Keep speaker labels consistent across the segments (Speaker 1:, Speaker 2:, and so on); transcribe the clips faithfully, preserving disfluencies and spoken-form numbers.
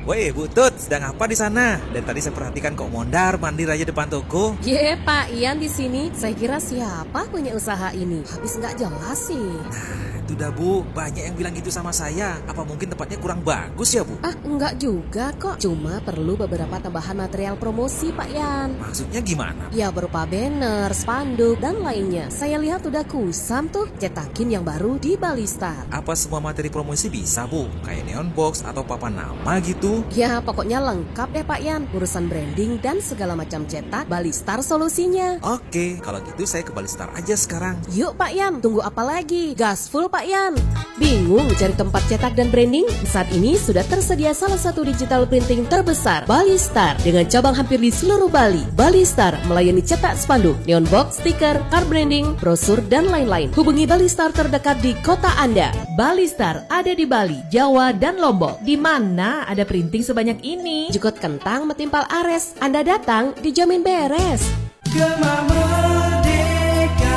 Speaker 1: Woi, Bu Tut, sedang apa di sana? Dan tadi saya perhatikan kok mondar mandir aja depan toko.
Speaker 2: Ye, Pak Ian di sini. Saya kira siapa punya usaha ini? Habis nggak jelas sih.
Speaker 1: Nah, itu dah Bu, banyak yang bilang gitu sama saya. Apa mungkin tempatnya kurang bagus ya Bu?
Speaker 2: Ah, enggak juga kok. Cuma perlu beberapa tambahan material promosi, Pak Ian.
Speaker 1: Maksudnya gimana?
Speaker 2: Ya berupa banner, spanduk, dan lainnya. Saya lihat udah kusam tuh cetakin yang baru di Balistar.
Speaker 1: Apa semua materi promosi bisa Bu? Kayak neon box atau papan nama gitu?
Speaker 2: Ya pokoknya lengkap deh Pak Ian. Urusan branding dan segala macam cetak, Balistar solusinya.
Speaker 1: Oke, kalau gitu saya ke Balistar aja sekarang.
Speaker 2: Yuk Pak Ian, tunggu apa lagi? Gas full Pak Ian. Bingung cari tempat cetak dan branding? Saat ini sudah tersedia salah satu digital printing terbesar, Balistar, dengan cabang hampir di seluruh Bali. Balistar melayani cetak spanduk, neon box, stiker, card branding, brosur, dan lain-lain. Hubungi Balistar terdekat di kota Anda.
Speaker 3: Balistar ada di Bali, Jawa, dan Lombok. Di mana ada printing sebanyak ini?
Speaker 2: Jukut kentang metimpal ares. Anda datang dijamin beres.
Speaker 4: Gema Merdeka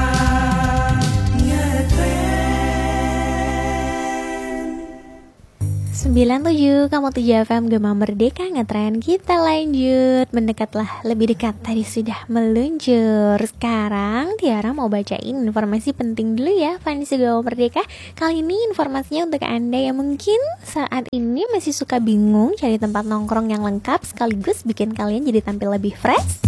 Speaker 5: sembilan puluh tujuh koma tujuh F M Gema Merdeka ngetren. Kita lanjut, mendekatlah lebih dekat, tadi sudah meluncur. Sekarang Tiara mau bacain informasi penting dulu ya, fans Gema Merdeka. Kali ini informasinya untuk Anda yang mungkin saat ini masih suka bingung cari tempat nongkrong yang lengkap sekaligus bikin kalian jadi tampil lebih fresh.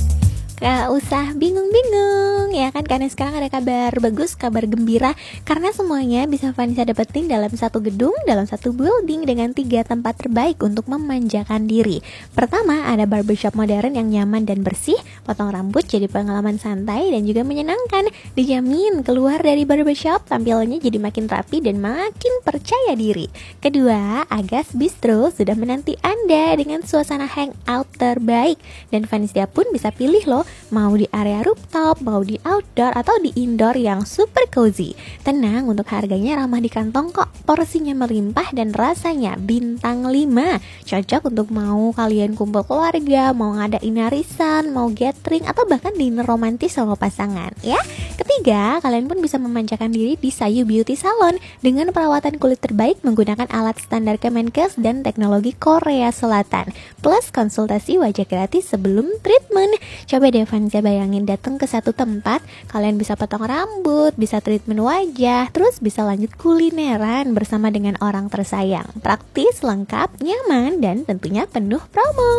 Speaker 5: Gak usah bingung-bingung ya kan, karena sekarang ada kabar bagus, kabar gembira, karena semuanya bisa Vanessa dapetin dalam satu gedung, dalam satu building dengan tiga tempat terbaik untuk memanjakan diri. Pertama, ada barbershop modern yang nyaman dan bersih, potong rambut jadi pengalaman santai dan juga menyenangkan. Dijamin keluar dari barbershop tampilannya jadi makin rapi dan makin percaya diri. Kedua, Agas Bistro sudah menanti Anda dengan suasana hangout terbaik, dan Vanessa pun bisa pilih loh, mau di area rooftop, mau di outdoor atau di indoor yang super cozy. Tenang, untuk harganya ramah di kantong kok. Porsinya melimpah dan rasanya bintang lima. Cocok untuk mau kalian kumpul keluarga, mau ngadain arisan, mau gathering, atau bahkan dinner romantis sama pasangan ya. Ketiga, kalian pun bisa memanjakan diri di Sayu Beauty Salon dengan perawatan kulit terbaik menggunakan alat standar Kemenkes dan teknologi Korea Selatan, plus konsultasi wajah gratis sebelum treatment. Coba deh Vanessa bayangin datang ke satu tempat, kalian bisa potong rambut, bisa treatment wajah, terus bisa lanjut kulineran bersama dengan orang tersayang. Praktis, lengkap, nyaman, dan tentunya penuh promo.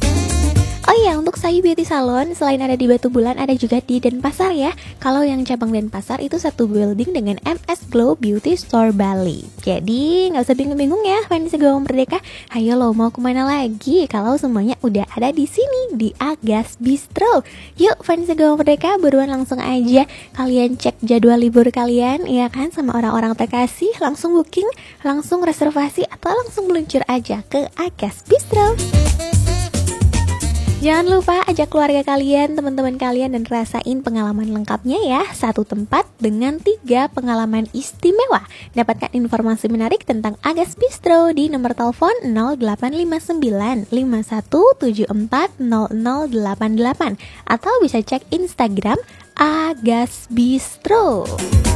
Speaker 5: Oh iya, untuk Sayu Beauty Salon selain ada di Batu Bulan, ada juga di Denpasar ya. Kalau yang cabang Denpasar itu satu building dengan M S Glow Beauty Store Bali. Jadi nggak usah bingung-bingung ya, fans Gema Merdeka. Ayo lo, mau kemana lagi kalau semuanya udah ada di sini di Agas Bistro. Yuk fans Gema Merdeka, buruan langsung aja kalian cek jadwal libur kalian ya kan, sama orang-orang terkasih, langsung booking, langsung reservasi, atau langsung meluncur aja ke Agas Bistro. Jangan lupa ajak keluarga kalian, teman-teman kalian, dan rasain pengalaman lengkapnya ya. Satu tempat dengan tiga pengalaman istimewa. Dapatkan informasi menarik tentang Agas Bistro di nomor telepon nol delapan lima sembilan lima satu tujuh empat nol nol delapan delapan atau bisa cek Instagram Agas Bistro.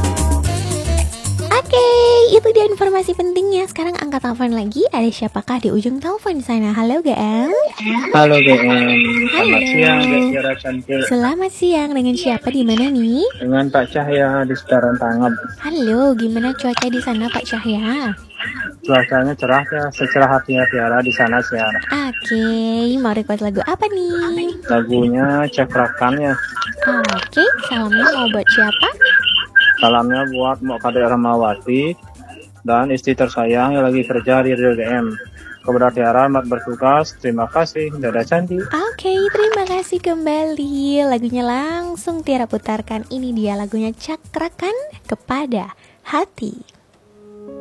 Speaker 5: Oke, itu dia informasi pentingnya. Sekarang angkat telepon lagi. Ada siapakah di ujung telepon di sana? Halo G M.
Speaker 6: Halo G M. Selamat siang, Tiara cantik.
Speaker 5: Selamat siang. Dengan siapa di mana nih?
Speaker 6: Dengan Pak Cahya di sekitaran Tangab.
Speaker 5: Halo, gimana cuaca di sana Pak Cahya?
Speaker 6: Cuacanya cerah ya, secerah hatinya Tiara di sana Tiara.
Speaker 5: Oke, mau request lagu apa nih?
Speaker 6: Lagunya Cekrakan ya.
Speaker 5: Oke, salamnya mau buat siapa?
Speaker 6: Salamnya buat Mbak Kade Rahmawati dan istri tersayang yang lagi kerja di Rio G M. Kepada Tiara, selamat bertugas. Terima kasih. Dadah cantik.
Speaker 5: Oke, terima kasih kembali. Lagunya langsung Tiara putarkan. Ini dia lagunya Cakrakan Kepada Hati.